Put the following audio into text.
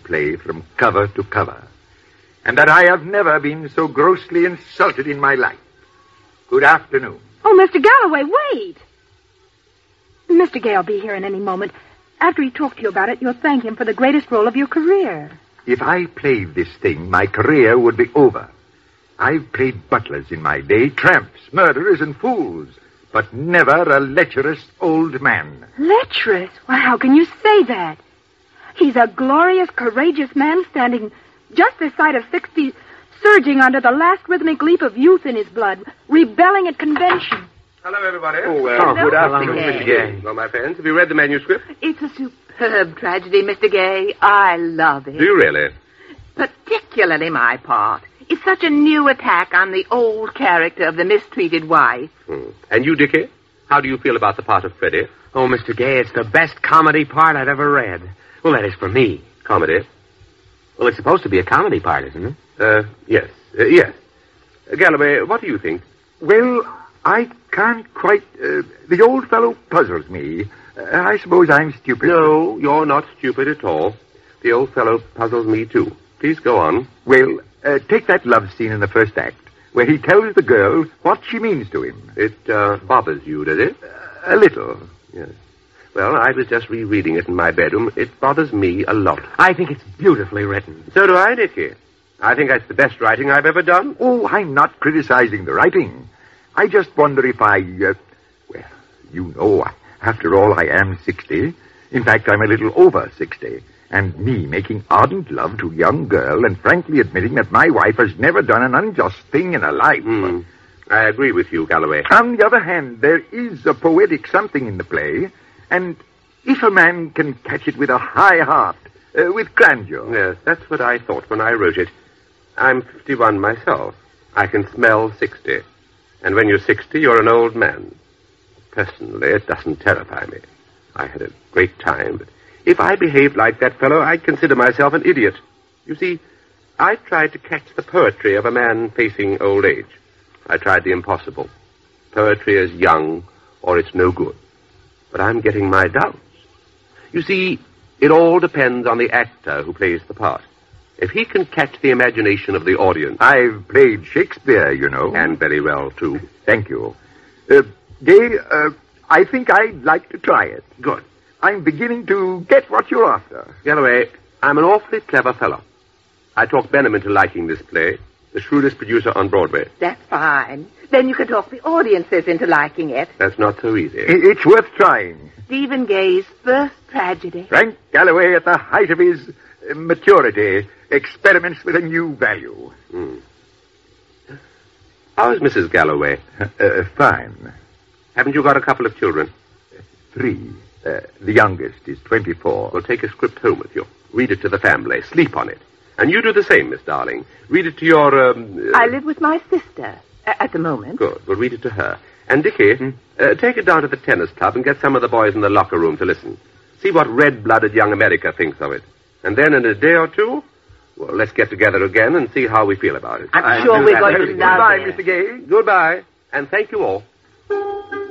play from cover to cover, and that I have never been so grossly insulted in my life. Good afternoon. Oh, Mr. Galloway, wait. Mr. Gay will be here in any moment. After he talked to you about it, you'll thank him for the greatest role of your career. If I played this thing, my career would be over. I've played butlers in my day, tramps, murderers, and fools, but never a lecherous old man. Lecherous? Why, how can you say that? He's a glorious, courageous man standing just this side of 60, surging under the last rhythmic leap of youth in his blood, rebelling at convention. Hello, everybody. Good afternoon, Mr. Gay. Well, my friends, have you read the manuscript? It's a superb tragedy, Mr. Gay. I love it. Do you really? Particularly my part. It's such a new attack on the old character of the mistreated wife. And you, Dickie? How do you feel about the part of Freddie? Oh, Mr. Gay, it's the best comedy part I've ever read. Well, that is for me. Comedy? Well, it's supposed to be a comedy part, isn't it? Yes. Yes. Galloway, what do you think? Well, I can't quite... the old fellow puzzles me. I suppose I'm stupid. No, you're not stupid at all. The old fellow puzzles me, too. Please go on. Well, take that love scene in the first act, where he tells the girl what she means to him. It bothers you, does it? A little. Yes. Well, I was just rereading it in my bedroom. It bothers me a lot. I think it's beautifully written. So do I, Dickie. I think that's the best writing I've ever done. Oh, I'm not criticizing the writing. I just wonder if I... well, you know, after all, I am 60. In fact, I'm a little over 60. And me making ardent love to a young girl and frankly admitting that my wife has never done an unjust thing in her life. I agree with you, Galloway. On the other hand, there is a poetic something in the play, and if a man can catch it with a high heart, with grandeur... Yes, that's what I thought when I wrote it. I'm 51 myself. I can smell 60. And when you're 60, you're an old man. Personally, it doesn't terrify me. I had a great time, but if I behaved like that fellow, I'd consider myself an idiot. You see, I tried to catch the poetry of a man facing old age. I tried the impossible. Poetry is young, or it's no good. But I'm getting my doubts. You see, it all depends on the actor who plays the part. If he can catch the imagination of the audience... I've played Shakespeare, you know. And very well, too. Thank you. Gay, I think I'd like to try it. Good. I'm beginning to get what you're after. Galloway, I'm an awfully clever fellow. I talked Benham into liking this play, the shrewdest producer on Broadway. That's fine. Then you can talk the audiences into liking it. That's not so easy. It's worth trying. Stephen Gay's first tragedy. Frank Galloway at the height of his maturity experiments with a new value. How is Mrs. Galloway? Fine. Haven't you got a couple of children? 3. The youngest is 24. Well, take a script home with you. Read it to the family. Sleep on it. And you do the same, Miss Darling. Read it to your... I live with my sister at the moment. Good. Well, read it to her. And, Dickie, take it down to the tennis club and get some of the boys in the locker room to listen. See what red-blooded young America thinks of it. And then in a day or two, well, let's get together again and see how we feel about it. I'm sure we're going to love it. Goodbye, Mr. Gay. Goodbye. And thank you all.